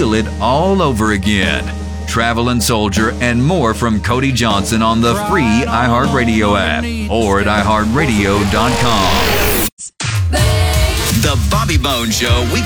feel it all over again. Traveling Soldier and more from Cody Johnson on the free iHeartRadio app or at iHeartRadio.com. The Bobby Bones Show, weekday